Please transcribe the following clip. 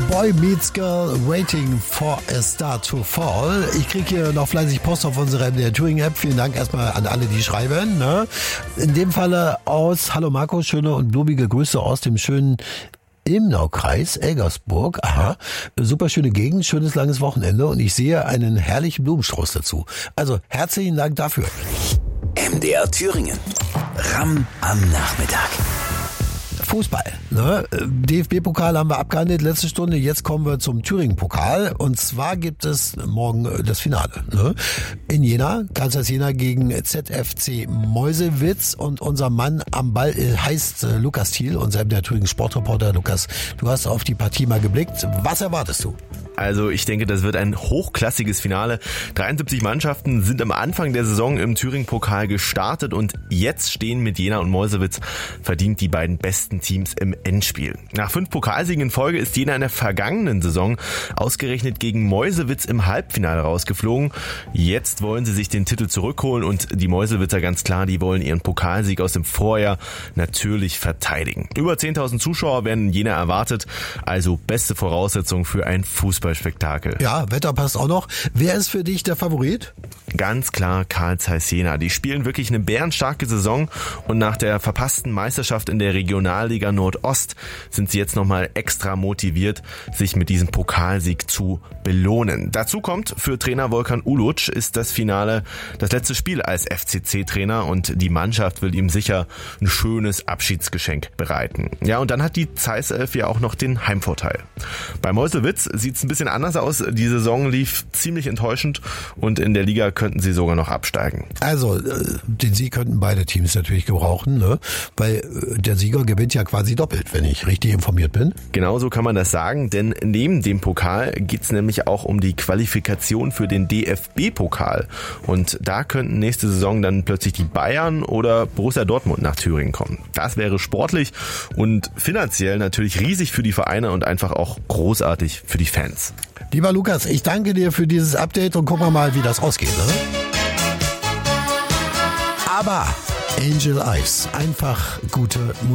Boy Meets Girl, Waiting for a Star to Fall. Ich kriege hier noch fleißig Post auf unserer MDR Touring App. Vielen Dank erstmal an alle, die schreiben. Ne? In dem Falle aus, hallo Marco, schöne und blubige Grüße aus dem schönen Ilmenau-Kreis, Elgersburg. Aha, super schöne Gegend, schönes langes Wochenende und ich sehe einen herrlichen Blumenstrauß dazu. Also herzlichen Dank dafür. MDR Thüringen. Ram am Nachmittag. Fußball. Ne? DFB-Pokal haben wir abgehandelt, letzte Stunde. Jetzt kommen wir zum Thüringen-Pokal. Und zwar gibt es morgen das Finale. Ne? In Jena, Kansas Jena gegen ZFC Meuselwitz. Und unser Mann am Ball heißt Lukas Thiel, unser der Thüringen-Sportreporter. Lukas, du hast auf die Partie mal geblickt. Was erwartest du? Also ich denke, das wird ein hochklassiges Finale. 73 Mannschaften sind am Anfang der Saison im Thüringen-Pokal gestartet und jetzt stehen mit Jena und Meuselwitz verdient die beiden besten Teams im Endspiel. Nach 5 Pokalsiegen in Folge ist Jena in der vergangenen Saison ausgerechnet gegen Meuselwitz im Halbfinale rausgeflogen. Jetzt wollen sie sich den Titel zurückholen und die Meuselwitzer ganz klar, die wollen ihren Pokalsieg aus dem Vorjahr natürlich verteidigen. Über 10.000 Zuschauer werden in Jena erwartet, also beste Voraussetzung für ein Fußballspektakel. Ja, Wetter passt auch noch. Wer ist für dich der Favorit? Ganz klar Carl Zeiss Jena. Die spielen wirklich eine bärenstarke Saison und nach der verpassten Meisterschaft in der Regionalliga Nordost sind sie jetzt nochmal extra motiviert, sich mit diesem Pokalsieg zu belohnen. Dazu kommt, für Trainer Volkan Uluc ist das Finale das letzte Spiel als FCC-Trainer und die Mannschaft will ihm sicher ein schönes Abschiedsgeschenk bereiten. Ja, und dann hat die Zeiss Elf ja auch noch den Heimvorteil. Bei Meuselwitz sieht es ein bisschen anders aus. Die Saison lief ziemlich enttäuschend und in der Liga könnten sie sogar noch absteigen. Also, den Sieg könnten beide Teams natürlich gebrauchen, ne? Weil der Sieger gewinnt ja quasi doppelt, wenn ich richtig informiert bin. Genauso kann man das sagen, denn neben dem Pokal geht's nämlich auch um die Qualifikation für den DFB-Pokal. Und da könnten nächste Saison dann plötzlich die Bayern oder Borussia Dortmund nach Thüringen kommen. Das wäre sportlich und finanziell natürlich riesig für die Vereine und einfach auch großartig für die Fans. Lieber Lukas, ich danke dir für dieses Update und gucken wir mal, wie das ausgeht. Ne? Aber Angel Eyes, einfach gute Musik.